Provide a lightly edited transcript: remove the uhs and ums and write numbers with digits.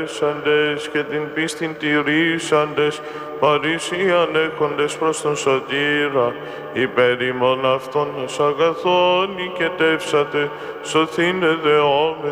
ελέσαντες και την πίστην τηρήσαντες, παρησίαν έχοντες προς τον σωτήρα, υπέρ ημών αυτών ως αγαθόν οικετεύσατε, σωθήνε δεόμεν.